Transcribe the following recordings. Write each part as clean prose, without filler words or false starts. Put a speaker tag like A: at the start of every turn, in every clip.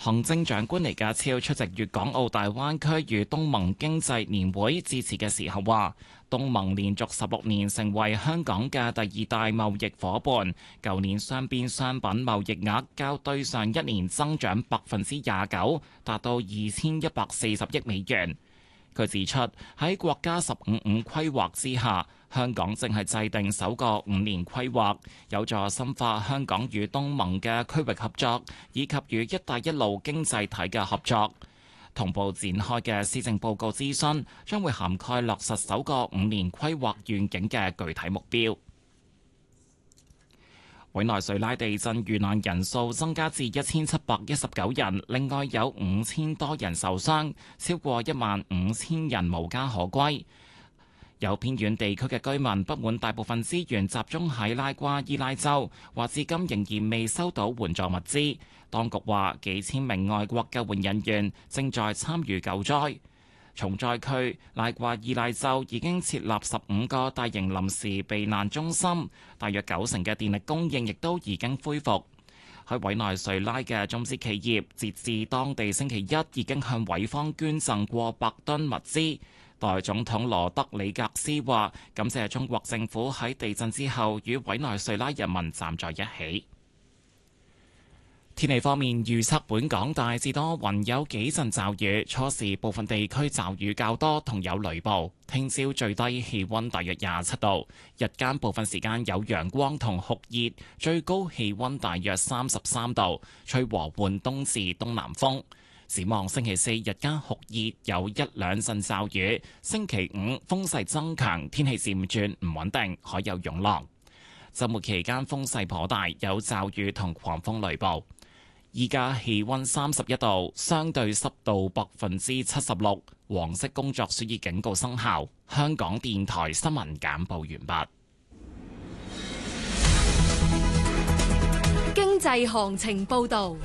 A: 行政長官李家超出席粵港澳大灣區與東盟經濟年會致辭嘅時候話，東盟連續16年成為香港嘅第二大貿易夥伴，舊年雙邊商品貿易額較對上一年增長29%，達到2140億美元。佢指出，喺國家15+5規劃之下，香港正係制定首個5年規劃，有助深化香港與東盟嘅區域合作，以及與一帶一路經濟體嘅合作。同步展開嘅施政報告諮詢，將會涵蓋落實首個5年規劃願景嘅具體目標。委內瑞拉地震遇難人數增加至1719人，另外有5000多人受傷，超過15000人無家可歸。有偏遠地區嘅居民不滿大部分資源集中喺拉瓜伊拉州，話至今仍然未收到援助物資。當局話幾千名外國救援人員正在參與救災。重災區拉瓜伊拉州已經設立15個大型臨時避難中心，大約90%嘅電力供應亦都已經恢復。喺委內瑞拉嘅中資企業，截至當地星期一已經向委方捐贈過百噸物資。代總統羅德里格斯話：感謝中國政府喺地震之後與委內瑞拉人民站在一起。天氣方面預測，本港大致多雲，有幾陣驟雨，初時部分地區驟雨較多，同有雷暴。聽朝最低氣溫大約27度，日間部分時間有陽光同酷熱，最高氣溫大約33度，吹和緩東至東南風。展望星期四日間酷熱，有一兩陣驟雨。星期五風勢增強，天氣漸轉唔穩定，海有湧浪。週末期間風勢頗大，有驟雨同狂風雷暴。依家氣溫31度，相對濕度76%，黃色工作暑熱警告生效。香港電台新聞簡報完畢。
B: 經濟行情報導。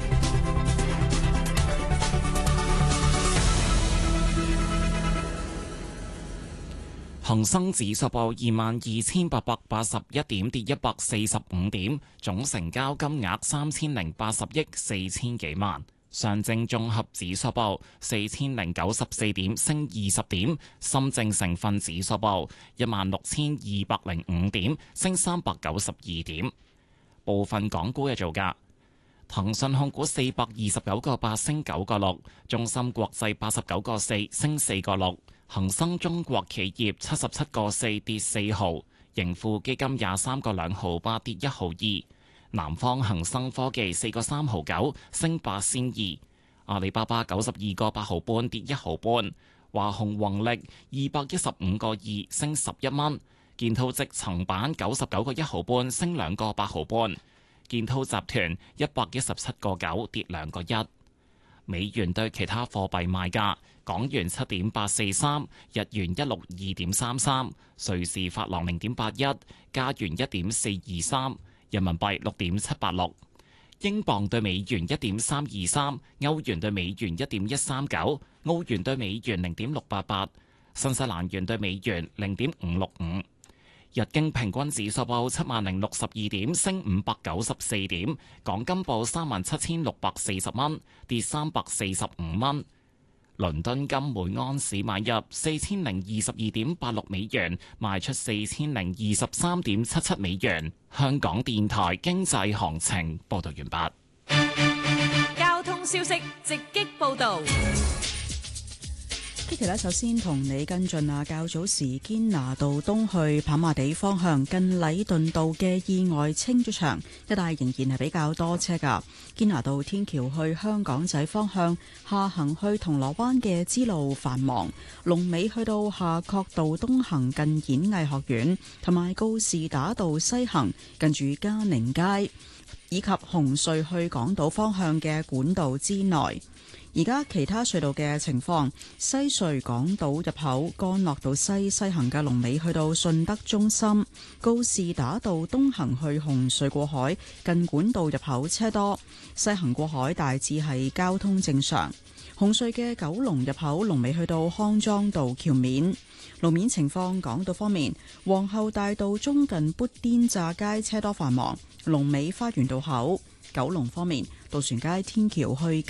A: 恒生指數報22,881點，跌145點，總成交金額3080億4千幾萬。上證綜合指數報4094點，升20點。深證成分指數報16,205點，升392點。部分港股嘅造價：騰訊控股429.8升9.6，中芯國際89.4升4.6。恒生中國企業77.4跌4毫，盈富基金23.2毫8跌1毫2，南方恒生科技4.3毫9升8仙2，阿里巴巴92.8毫半跌1毫半，華虹宏力215.2升11蚊，建滔積層板99.1毫半升2.8毫半，建滔集團117.9跌2.1。美元對其他貨幣賣價：港元7.843，日元162.33，瑞士法郎0.81，加元1.423，人民幣6.786，英鎊對美元1.323，歐元對美元1.139，澳元對美元0.688，新西蘭元對美元0.565。日經平均指數報7062點，升594點。港金報37,640蚊，跌345蚊。倫敦金每安士買入4022.86美元，賣出4023.77美元。香港電台經濟行情報道完畢。
B: 交通消息直擊報道。
C: Kitty 咧，首先同你跟進啊，較早時堅拿道東去跑馬地方向近禮頓道嘅意外清咗場，一帶仍然係比較多車噶。堅拿道天橋去香港仔方向下行去銅鑼灣嘅支路繁忙，龍尾去到夏慤道東行近演藝學院，同埋告士打道西行近住嘉寧街，以及紅隧去港島方向嘅管道之內。而家其他隧道嘅情況，西隧港島入口干諾道西行嘅龍尾去到順德中心，告士打道東行去紅隧過海近管道入口車多，西行過海大致係交通正常。紅隧嘅九龍入口龍尾去到康莊道橋面。路面情況，港島方面，皇后大道中近砵甸乍街車多繁忙，龍尾花園道口。九龍方面，渡船街天橋去